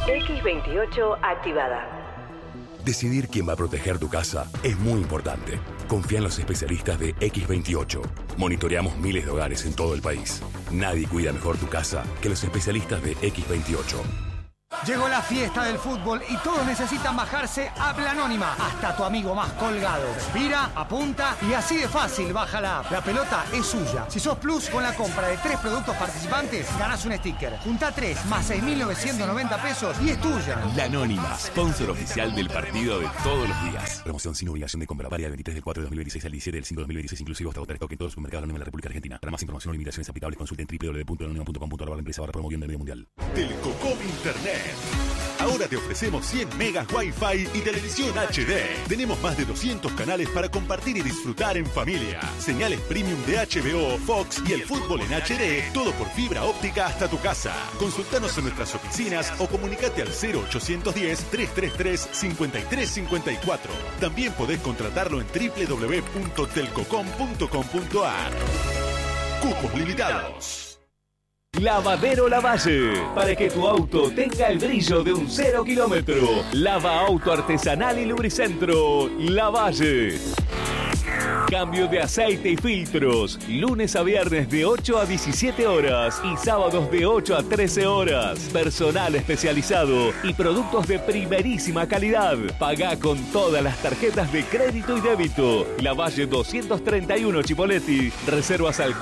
X28 activada. Decidir quién va a proteger tu casa es muy importante. Confía en los especialistas de X28. Monitoreamos miles de hogares en todo el país. Nadie cuida mejor tu casa que los especialistas de X28. Llegó la fiesta del fútbol y todos necesitan bajarse App La Anónima. Hasta tu amigo más colgado. Respira, apunta y así de fácil baja la app. La pelota es suya. Si sos Plus, con la compra de 3 productos participantes, ganás un sticker. Junta 3 más 6.990 pesos y es tuya. La Anónima, sponsor oficial del partido de todos los días. Promoción sin obligación de compra. Varia del 23 del 4 de 2026 al 17 del 5 de 2026, inclusive hasta agotar stock en todos los supermercados anónimos de la República Argentina. Para más información o limitaciones aplicables, consulten www.anonima.com.ar la empresa promoviendo el medio mundial. Telcocom Internet. Ahora te ofrecemos 100 megas Wi-Fi y televisión HD. Tenemos más de 200 canales para compartir y disfrutar en familia. Señales premium de HBO, Fox y el fútbol en HD. Todo por fibra óptica hasta tu casa. Consultanos en nuestras oficinas o comunicate al 0810-333-5354. También podés contratarlo en www.telcocom.com.ar. Cupos limitados. Lavadero Lavalle, para que tu auto tenga el brillo de un 0 kilómetro. Lava auto artesanal y lubricentro Lavalle. Cambio de aceite y filtros, lunes a viernes de 8 a 17 horas y sábados de 8 a 13 horas. Personal especializado y productos de primerísima calidad. Pagá con todas las tarjetas de crédito y débito. Lavalle 231 Chipoleti. Reservas al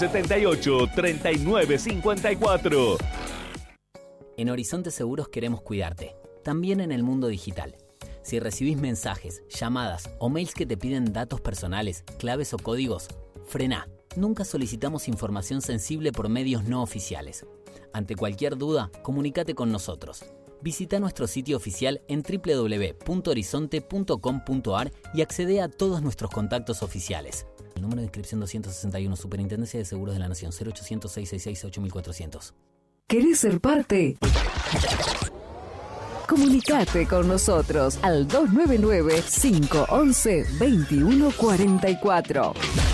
478-3954. En Horizonte Seguros queremos cuidarte, también en el mundo digital. Si recibís mensajes, llamadas o mails que te piden datos personales, claves o códigos, frená. Nunca solicitamos información sensible por medios no oficiales. Ante cualquier duda, comunícate con nosotros. Visita nuestro sitio oficial en www.horizonte.com.ar y accede a todos nuestros contactos oficiales. El número de inscripción 261, Superintendencia de Seguros de la Nación, 0800-666-8400. ¿Querés ser parte? Comunicate con nosotros al 299-511-2144.